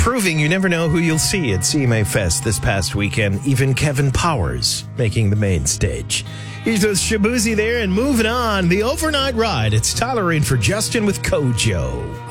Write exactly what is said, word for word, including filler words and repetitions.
proving you never know who you'll see at C M A Fest this past weekend. Even Kevin Powers making the main stage. Here's with Shabuzi there, and moving on, the overnight ride. It's Tyler in for Justin with Kojo.